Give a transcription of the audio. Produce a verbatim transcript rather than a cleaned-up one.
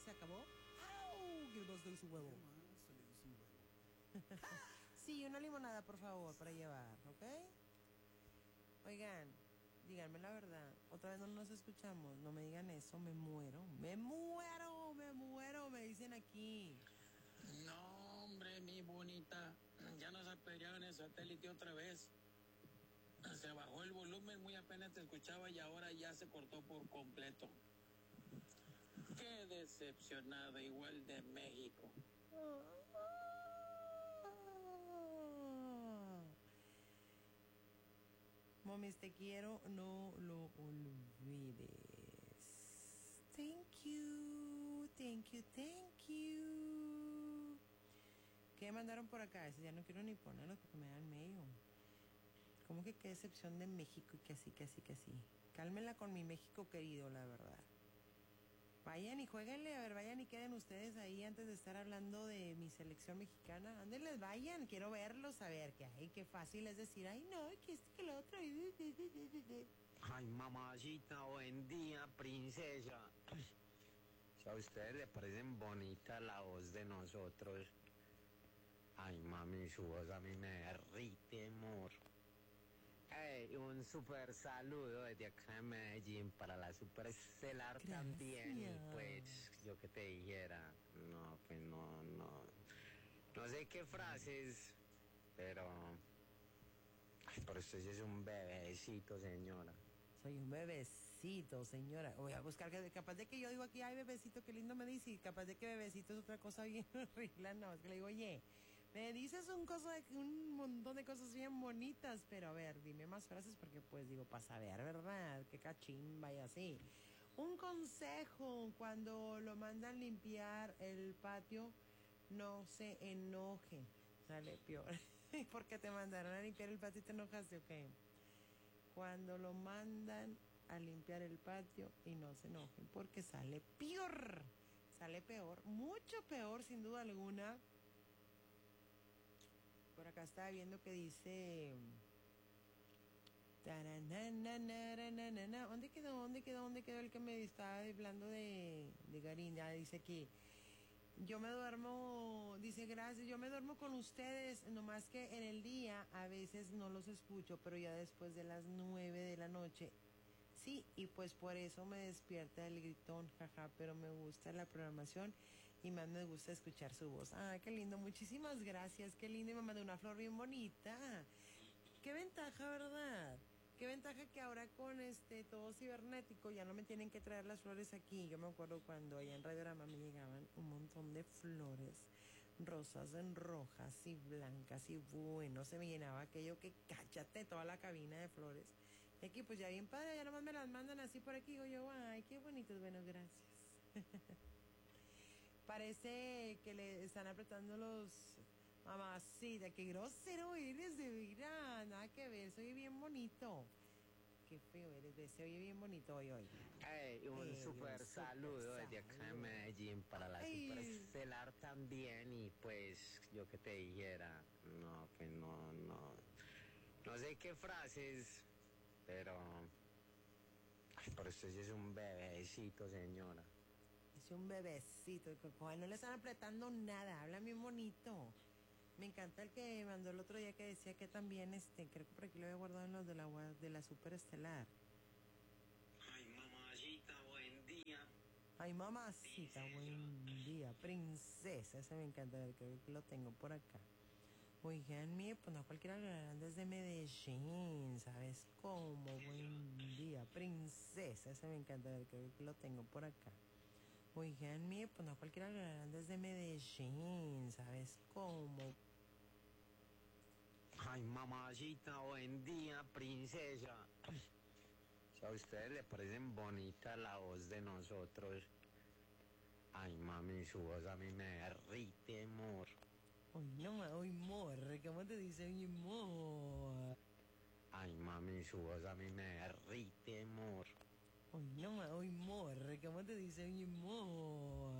se acabó. ¡Au! Que nos dé su huevo. Sí, una limonada, por favor, para llevar, ¿ok? Oigan, díganme la verdad. Otra vez no nos escuchamos. No me digan eso, me muero. Me muero, me muero, me dicen aquí. No, hombre, mi bonita. Ya nos apedrearon el satélite otra vez. Se bajó el volumen, muy apenas te escuchaba y ahora ya se cortó por completo. Qué decepcionada, igual de México. Momis, te quiero, no lo olvides. Thank you, thank you, thank you. ¿Qué mandaron por acá? Ese ya no quiero ni ponerlo porque me dan medio. ¿Cómo que qué decepción de México y que así, que así, que así? Cálmenla con mi México querido, la verdad. Vayan y jueguenle, a ver, vayan y queden ustedes ahí antes de estar hablando de mi selección mexicana. Ándenles, vayan, quiero verlos, a ver, que ay, qué fácil es decir, ay, no, que este, que lo otro. Ay, mamacita, buen día, princesa. Si a ustedes les parecen bonita la voz de nosotros, ay, mami, su voz a mí me derrite, amor. Hey, un super saludo desde acá en Medellín para la super estelar también. Y pues, yo que te dijera, no, pues no, no, no sé qué frases, pero, ay, pero usted sí es un bebecito, señora. Soy un bebecito, señora. Voy a buscar, que capaz de que yo digo aquí, ay, bebecito, qué lindo me dice, y capaz de que bebecito es otra cosa bien horrible. No, es que le digo, oye, me dices un, cosa, un montón de cosas bien bonitas, pero a ver, dime más frases porque pues digo, para saber, ¿verdad? Qué cachimba y así. Un consejo, cuando lo mandan limpiar el patio, no se enoje, sale peor. ¿Por qué te mandaron a limpiar el patio y te enojaste o qué? Cuando lo mandan a limpiar el patio y no se enojen, porque sale peor, sale peor, mucho peor sin duda alguna. Por acá estaba viendo que dice... ¿Dónde quedó? ¿Dónde quedó? ¿Dónde quedó el que me estaba hablando de, de Garín? Ah, dice aquí... Yo me duermo, dice gracias, yo me duermo con ustedes, nomás que en el día a veces no los escucho, pero ya después de las nueve de la noche, sí, y pues por eso me despierta el gritón, jaja, pero me gusta la programación y más me gusta escuchar su voz. Ah, qué lindo, muchísimas gracias, qué lindo, y me mandó una flor bien bonita. Qué ventaja, ¿verdad? Qué ventaja que ahora con este todo cibernético ya no me tienen que traer las flores aquí. Yo me acuerdo cuando allá en Radiorama me llegaban un montón de flores, rosas en rojas y blancas y bueno, se me llenaba aquello que cáchate toda la cabina de flores. Y aquí pues ya bien padre, ya nomás me las mandan así por aquí. Digo yo, ay, qué bonitos, bueno, gracias. Parece que le están apretando los... Mamacita, qué grosero eres, de verdad, nada que ver, soy bien bonito. Qué feo eres, se oye bien bonito hoy, hoy. Hey, un Hey, super un saludo super desde acá en saludo. Medellín para la Ay. super estelar también. Y pues, yo que te dijera, no, pues no, no, no sé qué frases, pero, ay, pero usted sí es un bebecito, señora. Es un bebecito, con él no le están apretando nada, habla bien bonito. Me encanta el que mandó el otro día que decía que también, este, creo que por aquí lo había guardado en los de la, de la super estelar. Ay, mamacita, buen día. Ay, mamacita, buen día, princesa, ese me encanta, creo que lo tengo por acá. Oigan, mire, pues no cualquiera lo harán desde Medellín, ¿sabes cómo? Buen día, princesa, ese me encanta, creo que lo tengo por acá. Oigan, mire, pues no cualquiera lo harán desde Medellín, ¿sabes cómo? Ay, mamacita, buen día, princesa. Si a ustedes les parecen bonita la voz de nosotros, ay, mami, su voz a mí me derrite, amor. Uy, no, ma, uy, morre, ¿cómo te dice mi amor? Ay, mami, su voz a mí me derrite, amor. Uy, no, ma, uy, morre, ¿cómo te dice mi amor?